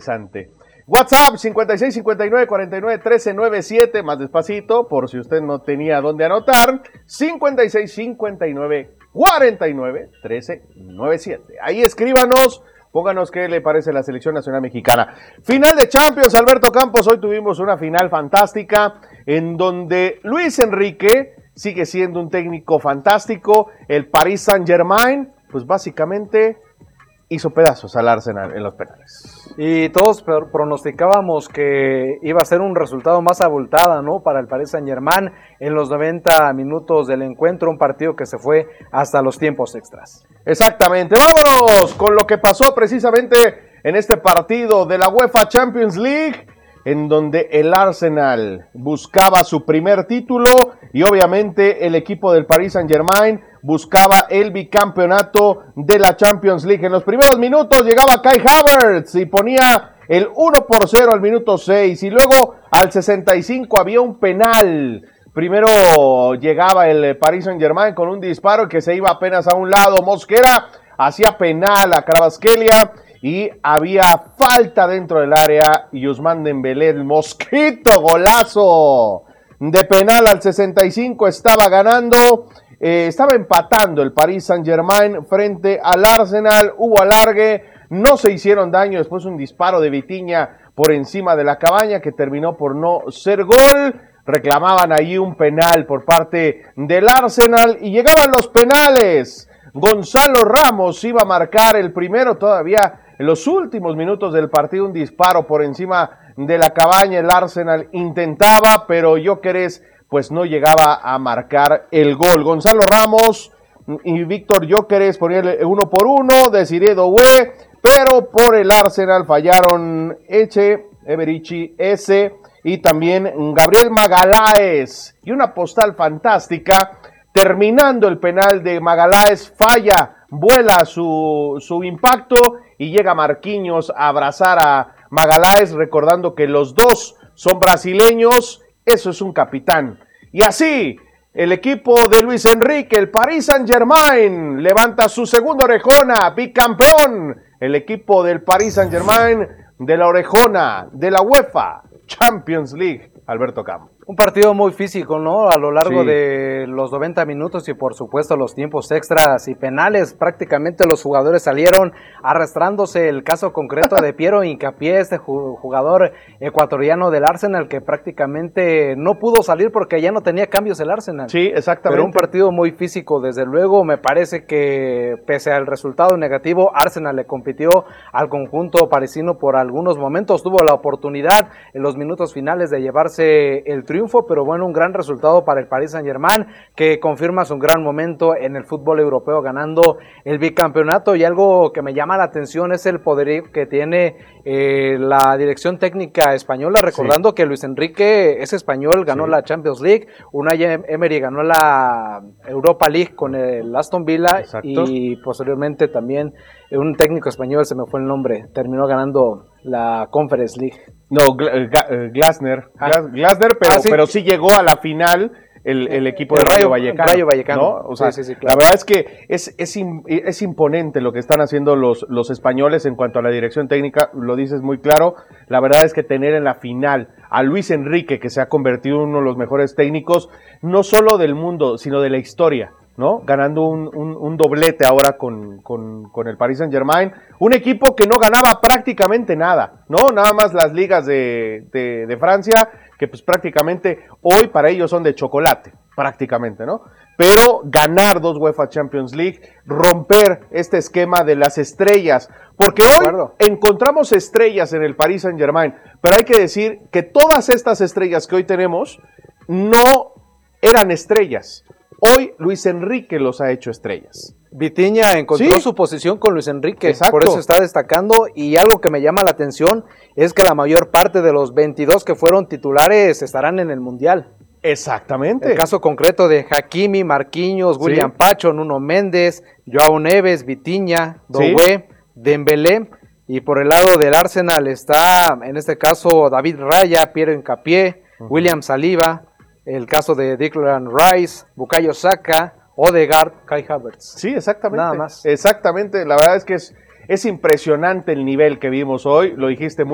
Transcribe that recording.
interesante. WhatsApp 56 59 49 13 97, más despacito, por si usted no tenía dónde anotar, 56 59 49 13 97. Ahí escríbanos, pónganos qué le parece la selección nacional mexicana. Final de Champions, Alberto Campos, hoy tuvimos una final fantástica en donde Luis Enrique sigue siendo un técnico fantástico, el Paris Saint-Germain, pues básicamente hizo pedazos al Arsenal en los penales. Y todos pronosticábamos que iba a ser un resultado más abultada, ¿no? Para el Paris Saint-Germain en los 90 minutos del encuentro, un partido que se fue hasta los tiempos extras. Exactamente, vámonos con lo que pasó precisamente en este partido de la UEFA Champions League, en donde el Arsenal buscaba su primer título y obviamente el equipo del Paris Saint-Germain buscaba el bicampeonato de la Champions League. En los primeros minutos llegaba Kai Havertz y ponía el 1-0 al minuto 6 y luego al 65 había un penal. Primero llegaba el Paris Saint-Germain con un disparo que se iba apenas a un lado. Mosquera hacía penal a Kvaratskhelia y había falta dentro del área y Ousmane Dembélé, el mosquito, golazo de penal al 65, estaba ganando. Estaba empatando el Paris Saint-Germain frente al Arsenal, hubo alargue, no se hicieron daño, después un disparo de Vitinha por encima de la cabaña que terminó por no ser gol, reclamaban ahí un penal por parte del Arsenal y llegaban los penales. Gonzalo Ramos iba a marcar el primero, todavía en los últimos minutos del partido un disparo por encima de la cabaña, el Arsenal intentaba, pero Gyökeres pues no llegaba a marcar el gol. Gonzalo Ramos y Víctor Gyökeres ponían el 1-1, Desiré Doué, pero por el Arsenal fallaron Eche, Eberici, Eze y también Gabriel Magalhães. Y una postal fantástica, terminando el penal de Magalhães, falla, vuela su impacto y llega Marquinhos a abrazar a Magalhães, recordando que los dos son brasileños. Eso es un capitán. Y así, el equipo de Luis Enrique, el Paris Saint-Germain, levanta su segunda orejona, bicampeón. El equipo del Paris Saint-Germain de la orejona de la UEFA Champions League, Alberto Campos. Un partido muy físico, ¿no? A lo largo de los 90 minutos y por supuesto los tiempos extras y penales, prácticamente los jugadores salieron arrastrándose. El caso concreto de Piero Hincapié, este jugador ecuatoriano del Arsenal que prácticamente no pudo salir porque ya no tenía cambios el Arsenal. Sí, exactamente. Pero un partido muy físico, desde luego. Me parece que pese al resultado negativo, Arsenal le compitió al conjunto parisino por algunos momentos. Tuvo la oportunidad en los minutos finales de llevarse el triunfo, pero bueno, un gran resultado para el Paris Saint-Germain que confirma su gran momento en el fútbol europeo ganando el bicampeonato. Y algo que me llama la atención es el poder que tiene la dirección técnica española, recordando que Luis Enrique es español, ganó la Champions League, Unai Emery ganó la Europa League con el Aston Villa. Exacto. Y posteriormente también un técnico español, se me fue el nombre, terminó ganando la Conference League. No, Glasner, pero sí llegó a la final el equipo de Rayo Vallecano. ¿No? O sea, sí, claro. La verdad es que es imponente lo que están haciendo los españoles en cuanto a la dirección técnica, lo dices muy claro. La verdad es que tener en la final a Luis Enrique, que se ha convertido en uno de los mejores técnicos, no solo del mundo, sino de la historia, ¿no? Ganando un doblete ahora con el Paris Saint-Germain, un equipo que no ganaba prácticamente nada, ¿no? Nada más las ligas de Francia, que pues prácticamente hoy para ellos son de chocolate, prácticamente, ¿no? Pero ganar 2 UEFA Champions League, romper este esquema de las estrellas, porque hoy encontramos estrellas en el Paris Saint-Germain, pero hay que decir que todas estas estrellas que hoy tenemos no eran estrellas. Hoy Luis Enrique los ha hecho estrellas. Vitinha encontró su posición con Luis Enrique, por eso está destacando. Y algo que me llama la atención es que la mayor parte de los 22 que fueron titulares estarán en el Mundial. Exactamente. El caso concreto de Hakimi, Marquinhos, William Pacho, Nuno Méndez, Joao Neves, Vitinha, Doué, Dembélé. Y por el lado del Arsenal está, en este caso, David Raya, Piero Hincapié, William Saliba, el caso de Declan Rice, Bukayo Saka, Odegaard, Kai Havertz. Sí, exactamente. Nada más. Exactamente, la verdad es que es impresionante el nivel que vimos hoy, lo dijiste muy